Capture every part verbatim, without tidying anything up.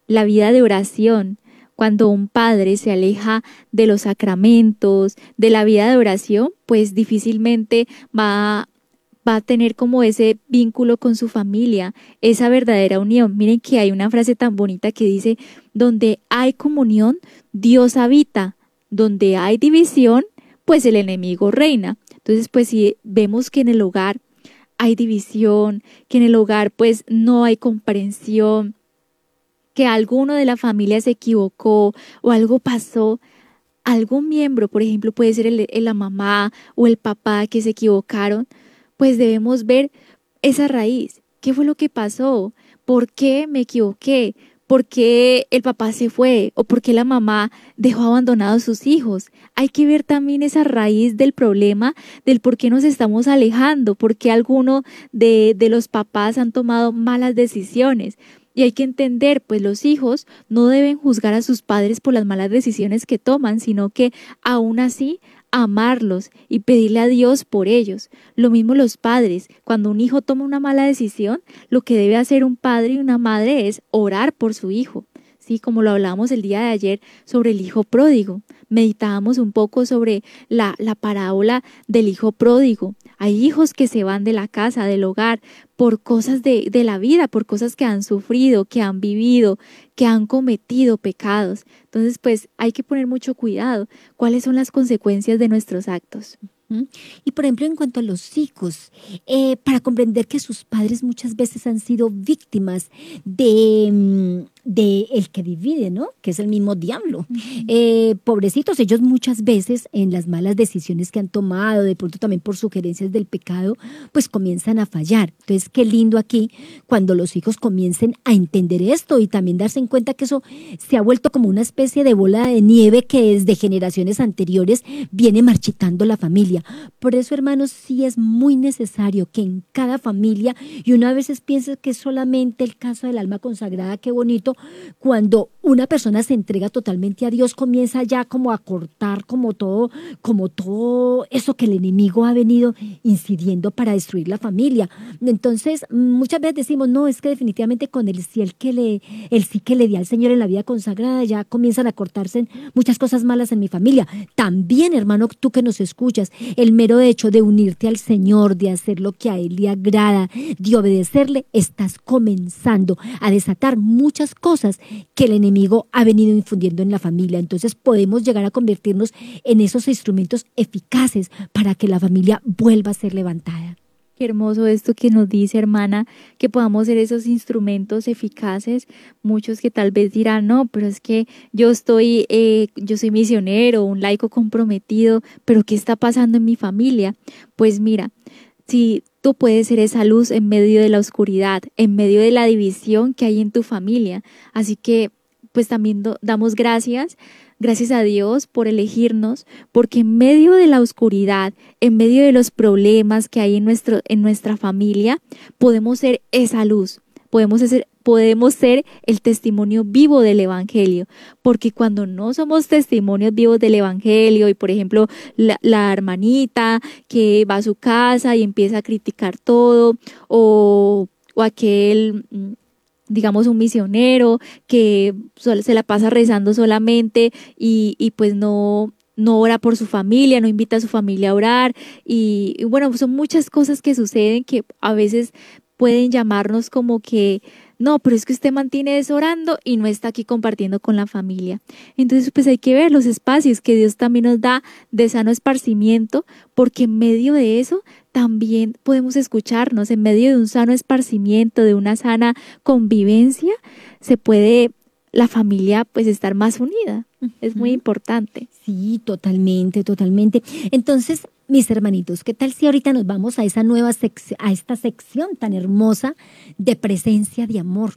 la vida de oración. Cuando un padre se aleja de los sacramentos, de la vida de oración, pues difícilmente va, va a tener como ese vínculo con su familia, esa verdadera unión. Miren que hay una frase tan bonita que dice, donde hay comunión, Dios habita, donde hay división, pues el enemigo reina. Entonces, pues si vemos que en el hogar hay división, que en el hogar pues no hay comprensión, que alguno de la familia se equivocó o algo pasó, algún miembro, por ejemplo, puede ser el, el- la mamá o el papá que se equivocaron, pues debemos ver esa raíz. ¿Qué fue lo que pasó? ¿Por qué me equivoqué? ¿Por qué el papá se fue? ¿O por qué la mamá dejó abandonados a sus hijos? Hay que ver también esa raíz del problema, del por qué nos estamos alejando, por qué alguno de, de los papás han tomado malas decisiones. Y hay que entender, pues los hijos no deben juzgar a sus padres por las malas decisiones que toman, sino que aún así amarlos y pedirle a Dios por ellos. Lo mismo los padres, cuando un hijo toma una mala decisión, lo que debe hacer un padre y una madre es orar por su hijo. Sí, como lo hablábamos el día de ayer sobre el hijo pródigo. Meditábamos un poco sobre la, la parábola del hijo pródigo. Hay hijos que se van de la casa, del hogar, por cosas de, de la vida, por cosas que han sufrido, que han vivido, que han cometido pecados. Entonces, pues hay que poner mucho cuidado. ¿Cuáles son las consecuencias de nuestros actos? ¿Mm? Y por ejemplo, en cuanto a los hijos, eh, para comprender que sus padres muchas veces han sido víctimas de, mm, de el que divide, ¿no? Que es el mismo diablo. Uh-huh. Eh, pobrecitos, ellos muchas veces en las malas decisiones que han tomado, de pronto también por sugerencias del pecado, pues comienzan a fallar. Entonces, qué lindo aquí cuando los hijos comiencen a entender esto y también darse en cuenta que eso se ha vuelto como una especie de bola de nieve que desde generaciones anteriores viene marchitando la familia. Por eso, hermanos, sí es muy necesario que en cada familia, y uno a veces piensa que es solamente el caso del alma consagrada, qué bonito, cuando una persona se entrega totalmente a Dios, comienza ya como a cortar como todo, como todo eso que el enemigo ha venido incidiendo para destruir la familia. Entonces, muchas veces decimos, no, es que definitivamente con el sí, el que le, el sí que le di al Señor en la vida consagrada, ya comienzan a cortarse muchas cosas malas en mi familia. También, hermano, tú que nos escuchas, el mero hecho de unirte al Señor, de hacer lo que a Él le agrada, de obedecerle, estás comenzando a desatar muchas cosas que el enemigo ha venido infundiendo en la familia. Entonces podemos llegar a convertirnos en esos instrumentos eficaces para que la familia vuelva a ser levantada. Qué hermoso esto que nos dice, hermana, que podamos ser esos instrumentos eficaces. Muchos que tal vez dirán, no, pero es que yo estoy, eh, yo soy misionero, un laico comprometido, pero ¿qué está pasando en mi familia? Pues mira, si tú puedes ser esa luz en medio de la oscuridad, en medio de la división que hay en tu familia. Así que, pues también do, damos gracias. Gracias a Dios por elegirnos, porque en medio de la oscuridad, en medio de los problemas que hay en, nuestro, en nuestra familia, podemos ser esa luz, podemos ser, podemos ser el testimonio vivo del Evangelio, porque cuando no somos testimonios vivos del Evangelio y por ejemplo la, la hermanita que va a su casa y empieza a criticar todo o, o aquel... digamos un misionero que se la pasa rezando solamente y, y pues no, no ora por su familia, no invita a su familia a orar y, y bueno, son muchas cosas que suceden que a veces pueden llamarnos como que no, pero es que usted mantiene eso orando y no está aquí compartiendo con la familia. Entonces, pues hay que ver los espacios que Dios también nos da de sano esparcimiento, porque en medio de eso también podemos escucharnos, en medio de un sano esparcimiento, de una sana convivencia, se puede la familia pues estar más unida. Uh-huh. Es muy importante. Sí, totalmente, totalmente. Entonces, mis hermanitos, ¿qué tal si ahorita nos vamos a esa nueva sección, a esta sección tan hermosa de presencia de amor,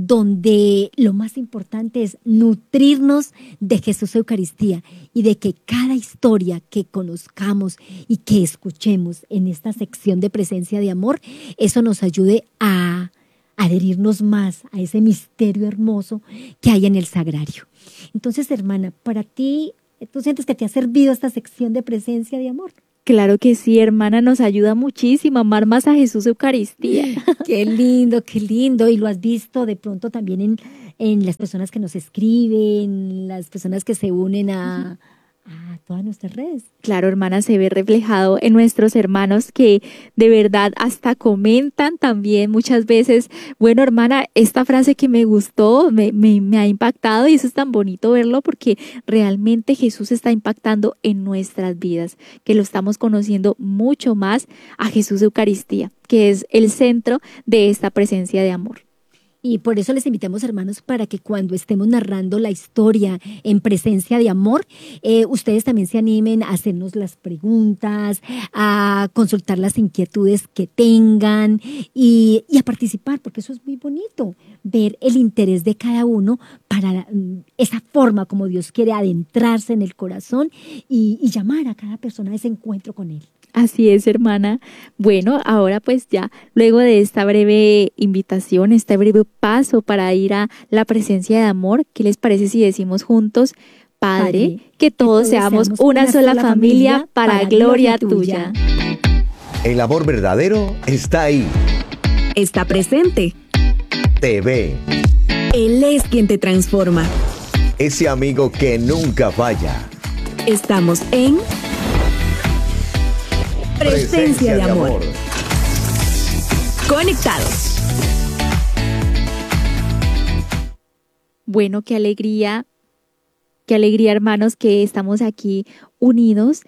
donde lo más importante es nutrirnos de Jesús Eucaristía y de que cada historia que conozcamos y que escuchemos en esta sección de presencia de amor, eso nos ayude a adherirnos más a ese misterio hermoso que hay en el sagrario. Entonces, hermana, para ti, ¿tú sientes que te ha servido esta sección de presencia de amor? Claro que sí, hermana, nos ayuda muchísimo a amar más a Jesús Eucaristía. Qué lindo, qué lindo. Y lo has visto de pronto también en, en las personas que nos escriben, las personas que se unen a, a todas nuestras redes. Claro, hermana, se ve reflejado en nuestros hermanos que de verdad hasta comentan también muchas veces, bueno, hermana, esta frase que me gustó, me, me, me ha impactado y eso es tan bonito verlo porque realmente Jesús está impactando en nuestras vidas, que lo estamos conociendo mucho más a Jesús Eucaristía, que es el centro de esta presencia de amor. Y por eso les invitamos, hermanos, para que cuando estemos narrando la historia en presencia de amor, eh, ustedes también se animen a hacernos las preguntas, a consultar las inquietudes que tengan y, y a participar, porque eso es muy bonito, ver el interés de cada uno para um, esa forma como Dios quiere adentrarse en el corazón y, y llamar a cada persona a ese encuentro con Él. Así es, hermana. Bueno, ahora pues ya, luego de esta breve invitación, este breve paso para ir a la presencia de amor, ¿qué les parece si decimos juntos, Padre, Padre que, todos que todos seamos, seamos una, una sola, sola familia, familia para, para gloria, gloria tuya. tuya? El amor verdadero está ahí. Está presente. Te ve. Él es quien te transforma. Ese amigo que nunca falla. Estamos en Presencia, Presencia de, amor. de amor. Conectados. Bueno, qué alegría, qué alegría, hermanos, que estamos aquí unidos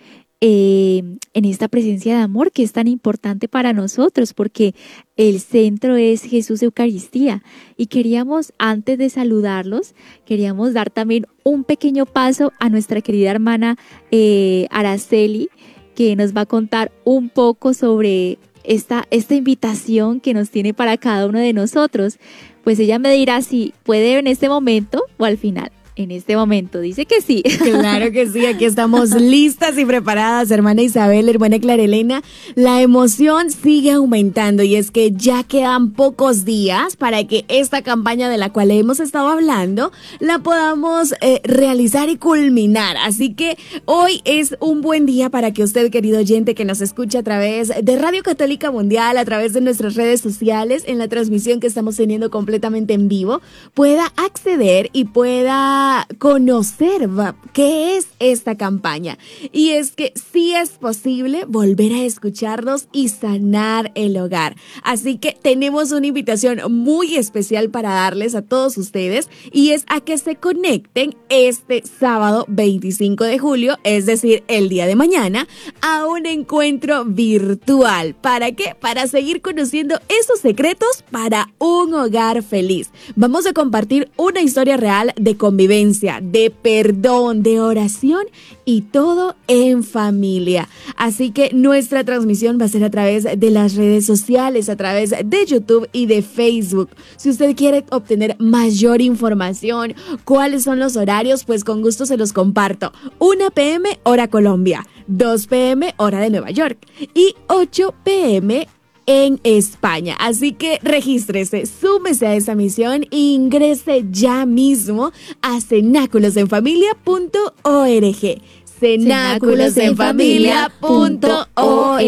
eh, en esta presencia de amor que es tan importante para nosotros, porque el centro es Jesús Eucaristía. Y queríamos, antes de saludarlos, queríamos dar también un pequeño paso a nuestra querida hermana eh, Araceli, que nos va a contar un poco sobre esta, esta invitación que nos tiene para cada uno de nosotros. Pues ella me dirá si puede en este momento o al final. En este momento, dice que sí. Claro que sí, aquí estamos listas y preparadas, hermana Isabel, hermana Clara Elena. La emoción sigue aumentando y es que ya quedan pocos días para que esta campaña de la cual hemos estado hablando la podamos eh, realizar y culminar. Así que hoy es un buen día para que usted, querido oyente que nos escucha a través de Radio Católica Mundial, a través de nuestras redes sociales, en la transmisión que estamos teniendo completamente en vivo, pueda acceder y pueda conocer qué es esta campaña. Y es que sí es posible volver a escucharnos y sanar el hogar. Así que tenemos una invitación muy especial para darles a todos ustedes y es a que se conecten este sábado veinticinco de julio, es decir, el día de mañana, a un encuentro virtual. ¿Para qué? Para seguir conociendo esos secretos para un hogar feliz. Vamos a compartir una historia real de convivencia, de perdón, de oración y todo en familia. Así que nuestra transmisión va a ser a través de las redes sociales, a través de YouTube y de Facebook. Si usted quiere obtener mayor información, cuáles son los horarios, pues con gusto se los comparto. una pe eme hora Colombia, dos pe eme hora de Nueva York y ocho pe eme en España. Así que regístrese, súmese a esa misión e ingrese ya mismo a cenáculos en familia punto org. cenáculos en familia punto org.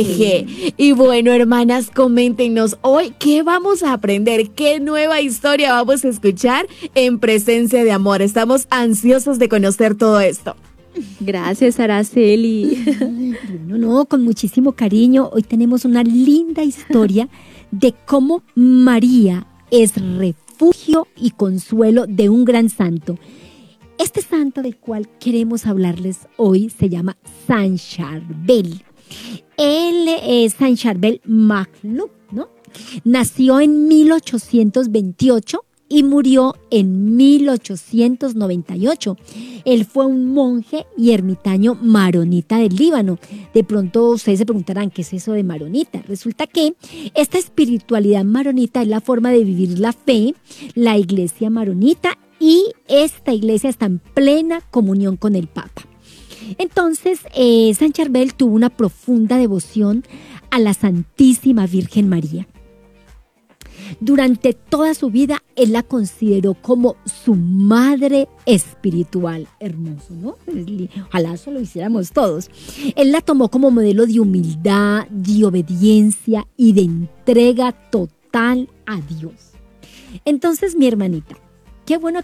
Y bueno, hermanas, coméntenos hoy qué vamos a aprender, qué nueva historia vamos a escuchar en Presencia de Amor. Estamos ansiosos de conocer todo esto. Gracias, Araceli. No, no, con muchísimo cariño. Hoy tenemos una linda historia de cómo María es refugio y consuelo de un gran santo. Este santo del cual queremos hablarles hoy se llama San Charbel. Él es San Charbel Magluf, ¿no? Nació en mil ochocientos veintiocho y murió en mil ochocientos noventa y ocho. Él fue un monje y ermitaño maronita del Líbano. De pronto ustedes se preguntarán, ¿qué es eso de maronita? Resulta que esta espiritualidad maronita es la forma de vivir la fe, la iglesia maronita, y esta iglesia está en plena comunión con el Papa. Entonces, eh, San Charbel tuvo una profunda devoción a la Santísima Virgen María. Durante toda su vida, él la consideró como su madre espiritual. Hermoso, ¿no? Ojalá eso lo hiciéramos todos. Él la tomó como modelo de humildad, de obediencia y de entrega total a Dios. Entonces, mi hermanita, qué bueno